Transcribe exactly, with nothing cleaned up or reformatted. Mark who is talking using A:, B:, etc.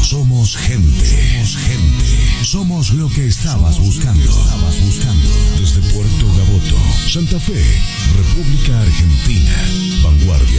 A: Somos gente. Somos gente. Somos lo que estabas buscando. Estabas buscando. Desde Puerto Gaboto, Santa Fe, República Argentina. Vanguardia.